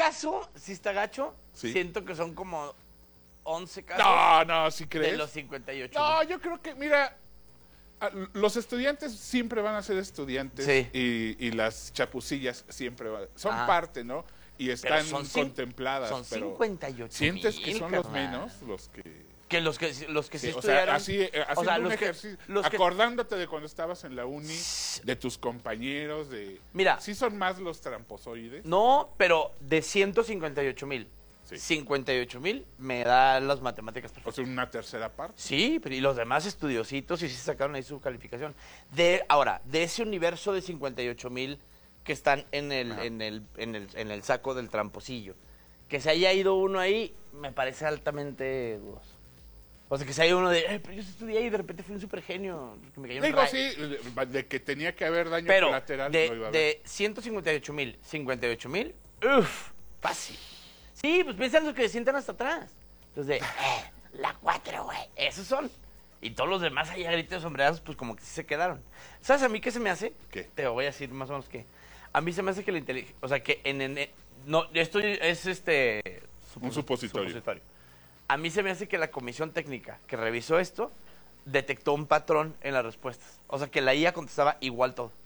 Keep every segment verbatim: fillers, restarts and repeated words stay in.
caso, si está gacho, Sí. siento que son como once casos No, no, ¿sí crees? de los cincuenta y ocho. No, yo creo que, mira, a- los estudiantes siempre van a ser estudiantes Sí. y, y las chapucillas siempre van, son Ajá. parte, ¿no? Y Pero están son cin- contempladas, son pero cincuenta y ocho sientes que mil, son los carnal. menos los que... Que los que, los que sí, Sí, o estudiaron. sea, así, eh, haciendo o sea, un los que- ejercicio, los que- acordándote de cuando estabas en la uni, de tus compañeros, de... Mira. Sí son más los tramposoides. No, pero de ciento cincuenta y ocho mil, Sí. cincuenta y ocho mil me da las matemáticas O perfectas. sea, una tercera parte. Sí, pero y los demás estudiositos y sí sacaron ahí su calificación. De, ahora, de ese universo de cincuenta y ocho mil que están en el, Ajá. en, el, en, el, en el saco del tramposillo, que se haya ido uno ahí, me parece altamente dudoso. O sea, que se haya ido uno de, "Eh, pero yo sí estudié y de repente fui un super genio. Que me cayó un Digo, rayo". sí, de, de que tenía que haber daño Pero colateral, de, lo iba a haber. de ciento cincuenta y ocho mil, cincuenta y ocho mil, uff, fácil. Sí, pues piensan los que se sientan hasta atrás. Los de, eh, la cuatro, güey. Esos son. Y todos los demás allá gritos sombreados, pues como que sí se quedaron. ¿Sabes a mí qué se me hace? ¿Qué? Te voy a decir más o menos qué. A mí se me hace que la inteligencia, o sea, que en, en- no, esto es este... Un supositorio. A mí se me hace que la comisión técnica que revisó esto detectó un patrón en las respuestas. O sea, que la I A contestaba igual todo.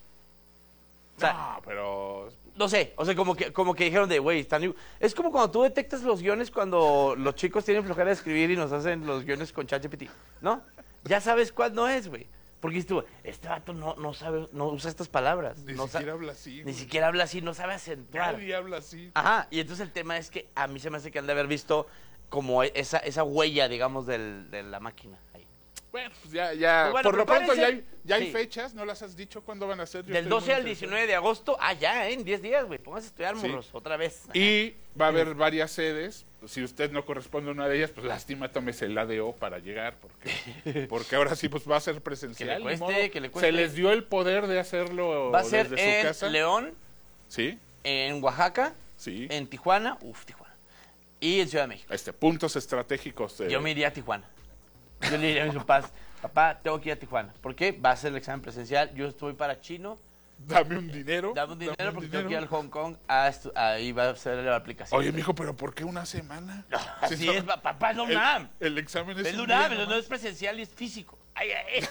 O sea, No, pero... no sé, o sea, como que, como que dijeron de, güey, están... igu-". Es como cuando tú detectas los guiones cuando los chicos tienen flojera de escribir y nos hacen los guiones con ChatGPT, ¿no? Ya sabes cuál no es, güey. Porque dices tú, este vato no, no sabe, no usa estas palabras. Ni no siquiera sa- habla así. Ni güey. siquiera habla así, no sabe acentuar. Nadie habla así. Ajá, y entonces el tema es que a mí se me hace que han de haber visto como esa, esa huella, digamos, del, de la máquina. Ahí. Bueno, pues ya, ya. Pues bueno, por lo pronto prepárense. ya hay, ya hay Sí. fechas, ¿no las has dicho cuándo van a ser? Yo Del estoy doce muy al interesado. diecinueve de agosto, ah, ya, ¿eh? En diez días, güey. Pónganse a estudiar, Sí. morros, otra vez. Y va a haber varias sedes. Si usted no corresponde a una de ellas, pues lástima, tómese el A D O para llegar, porque, porque ahora sí pues va a ser presencial. Que le cueste, ni modo. que le cueste. Se les dio el poder de hacerlo Va a ser desde su en casa. León, Sí, en Oaxaca, sí. en Tijuana, uf, Tijuana, y en Ciudad de México. Este, puntos estratégicos. de- Yo me iría a Tijuana. Yo le diría a mis papás, papá, tengo que ir a Tijuana. ¿Por qué? Va a ser el examen presencial. Yo estoy para chino. Dame un dinero. Dame un dinero dame un porque dinero. tengo que ir al Hong Kong. A estu- ahí va a ser la aplicación. Oye, mijo, ¿pero por qué una semana? Así Si no- es, pa- papá, es la el, UNAM. el examen es Es la un UNAM, día pero no nomás. es presencial y es físico. Ay, ay.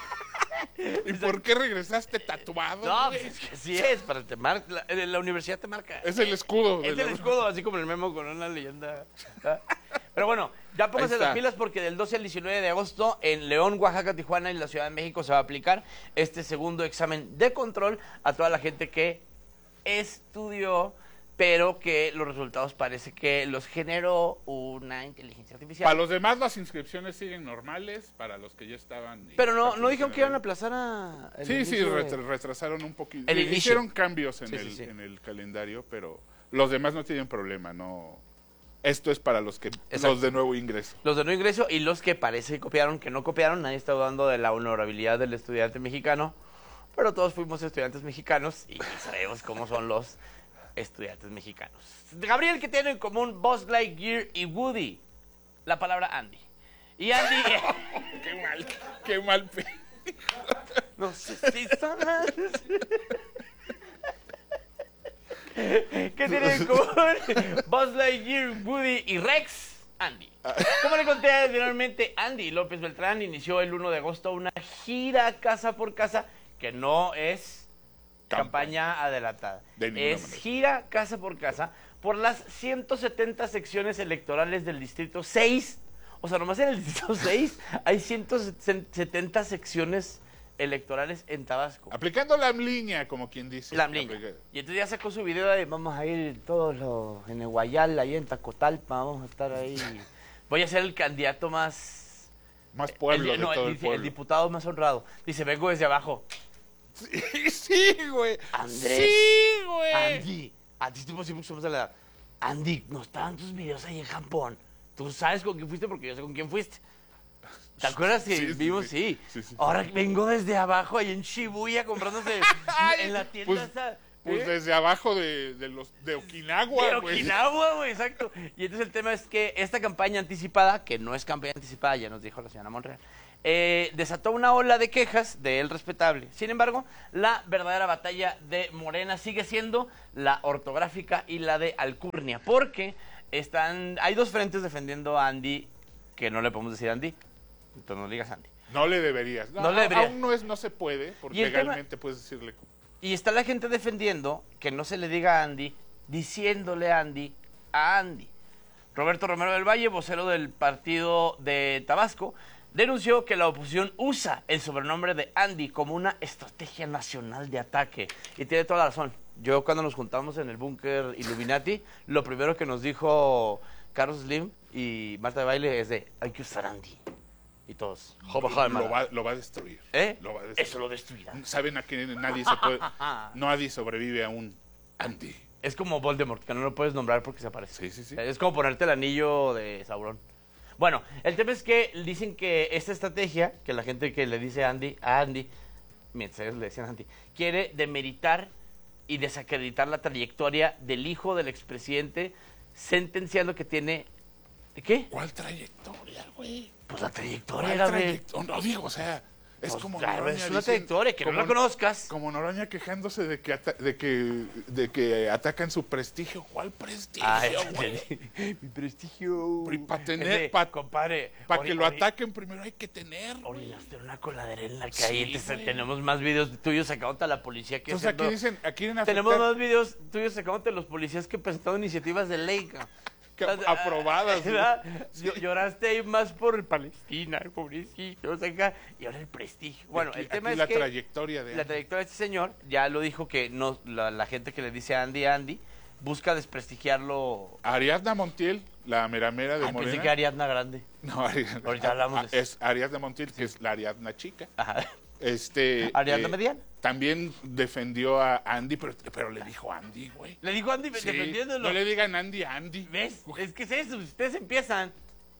¿Y por qué regresaste tatuado? No, güey? pues es que así es. Para te mar- la, la universidad te marca. Es el escudo. Es de el la- escudo, así como el memo con una leyenda. ¿Ah? Pero bueno, ya pónganse Ahí está. las pilas porque del doce al diecinueve de agosto en León, Oaxaca, Tijuana y la Ciudad de México se va a aplicar este segundo examen de control a toda la gente que estudió, pero que los resultados parece que los generó una inteligencia artificial. Para los demás las inscripciones siguen normales, para los que ya estaban... Pero no, no dijeron que iban a aplazar a... el Sí, sí, inicio de- ret- retrasaron un poquito. El Eh, inicio. Hicieron cambios en, Sí, sí, el, sí. en el calendario, pero los demás no tienen problema, no. Esto es para los que Exacto. los de nuevo ingreso. Los de no ingreso y los que parece que copiaron, que no copiaron. Nadie está dudando de la honorabilidad del estudiante mexicano, pero todos fuimos estudiantes mexicanos y sabemos cómo son los estudiantes mexicanos. Gabriel, ¿qué tienen en común Buzz Lightyear y Woody? La palabra Andy. Y Andy... Qué mal, qué mal. pe- no sé si son las- ¿Qué tienen en común Buzz Lightyear, Woody y Rex? Andy. Como le conté anteriormente, Andy López Beltrán inició el uno de agosto una gira casa por casa que no es campaña adelantada. De ninguna Es manera. gira casa por casa por las ciento setenta secciones electorales del distrito seis. O sea, nomás en el distrito seis hay ciento setenta secciones electorales en Tabasco. Aplicando la línea, como quien dice. La Amliña. Aplica- Y entonces ya sacó su video de vamos a ir todos los en el Guayal, ahí en Tacotalpa, vamos a estar ahí. Voy a ser el candidato más... Más pueblo el, de no, todo el, el el pueblo. diputado más honrado. Dice, vengo desde abajo. Sí, sí, güey. Andrés. Sí, güey. Andy, a ti tipo siempre somos de la edad. Andy, no estaban tus videos ahí en Japón. Tú sabes con quién fuiste porque yo sé con quién fuiste. ¿Te acuerdas que Sí, sí, vimos? sí. Sí. Sí, sí. Ahora vengo desde abajo ahí en Shibuya comprándose Ay, en la tienda pues- esa. Pues ¿eh? desde abajo de, de los de Okinawa, De güey. Okinawa, güey, exacto. Y entonces el tema es que esta campaña anticipada, que no es campaña anticipada, ya nos dijo la señora Monreal, eh, desató una ola de quejas de él respetable. Sin embargo, la verdadera batalla de Morena sigue siendo la ortográfica y la de alcurnia, porque están, hay dos frentes defendiendo a Andy, que no le podemos decir Andy, entonces no le digas Andy. No le deberías. No, No le debería. Aún no es, no se puede, porque Y el tema- legalmente puedes decirle. Y está la gente defendiendo que no se le diga Andy, diciéndole Andy a Andy. Roberto Romero del Valle, vocero del partido de Tabasco, denunció que la oposición usa el sobrenombre de Andy como una estrategia nacional de ataque. Y tiene toda la razón. Yo cuando nos juntamos en el búnker Illuminati, lo primero que nos dijo Carlos Slim y Marta de Baile es de, hay que usar Andy. Y todos, joba, joba, Lo va, lo va a destruir. ¿Eh? Lo va a destruir. Eso lo destruirá. Saben a que nadie se puede. Nadie sobrevive a un Andy. Es como Voldemort, que no lo puedes nombrar porque se aparece. Sí, sí, sí. Es como ponerte el anillo de Sauron. Bueno, el tema es que dicen que esta estrategia, que la gente que le dice Andy, a Andy, mientras ellos le decían Andy, quiere demeritar y desacreditar la trayectoria del hijo del expresidente, sentenciando que tiene... ¿De qué? ¿Cuál trayectoria, güey? Pues la trayectoria ¿Cuál era de... trayectoria? No, digo, o sea, es Pues, como claro, Noroña es una diciendo- trayectoria, que no como- la conozcas. Como Noroña quejándose de que, ata- de que, de que atacan su prestigio. ¿Cuál prestigio, Ay, güey? mi prestigio. Para Es tener, de, para compadre, que ori- lo ori- ataquen primero hay que tener. güey. Orinaste en una coladera en la Sí, calle. te- güey. tenemos más videos tuyos sacándote a la policía que Entonces aquí haciendo- dicen, aquí quieren Tenemos afectar más videos tuyos sacándote a los policías que presentaron iniciativas de ley. ca- que aprobadas. güey. ¿Verdad? Llo- Lloraste ahí más por Palestina, pobrecito, acá, y ahora el prestigio. Bueno, Aquí- el tema aquí es la que trayectoria de la Andy. trayectoria de este señor ya lo dijo que no la, la gente que le dice Andy, Andy, busca desprestigiarlo. Ariadna Montiel, la meramera de Ay, pensé Morena. que Ariadna Grande. No, Ariadna, Ahorita hablamos de eso. Es Ariadna Montiel, que es la Ariadna chica. Ajá. Este, Ariadna eh, Mediana. También defendió a Andy, pero, pero le dijo Andy, güey. Le dijo Andy Sí, defendiéndolo. no le digan Andy a Andy. ¿Ves? Es que es eso, ustedes empiezan.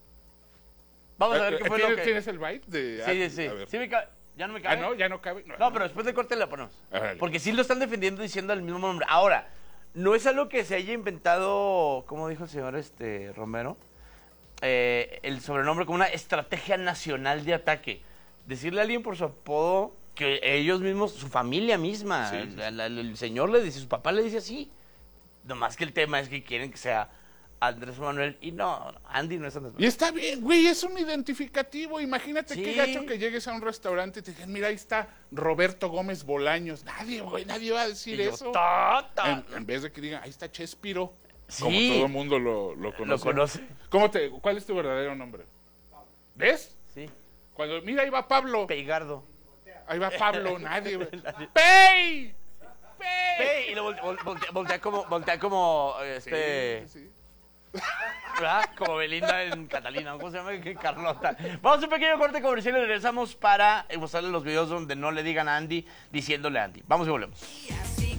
Vamos a ver qué fue lo ¿Tienes, que... ¿Tienes el byte de Andy? Sí, sí, A sí. ver. Sí me cabe. Ya no me Ah, cabe. no, ya no cabe. No, No, pero después de corte la ponemos. Órale. Porque sí lo están defendiendo diciendo el mismo nombre. Ahora, no es algo que se haya inventado, como dijo el señor este Romero, eh, el sobrenombre como una estrategia nacional de ataque. Decirle a alguien por su apodo que ellos mismos, su familia misma, Sí, el, sí, sí. el- el señor le dice, su papá le dice así. Nomás que el tema es que quieren que sea Andrés Manuel y no, Andy no es Andrés Y Manuel. está bien, güey, es un identificativo. Imagínate Sí. qué gacho que llegues a un restaurante y te digan, mira, ahí está Roberto Gómez Bolaños. Nadie, güey, nadie va a decir Y yo, eso. "Ta, ta". En, en vez de que digan, ahí está Chespiro. Sí. Como todo el mundo lo, lo conoce. Lo conoce. ¿Cómo te, ¿Cuál es tu verdadero nombre? ¿Ves? Sí, Cuando, mira, ahí va Pablo. Peigardo. Ahí va Pablo, nadie. güey. ¡Pey! ¡Pey! Ve, y lo volte- vol- voltea, voltea como, voltea como, este, Sí, sí. ¿verdad? Como Belinda en Catalina, ¿cómo se llama? Que Carlota. Vamos a un pequeño corte comercial y regresamos para mostrarles los videos donde no le digan a Andy diciéndole a Andy. Vamos y volvemos.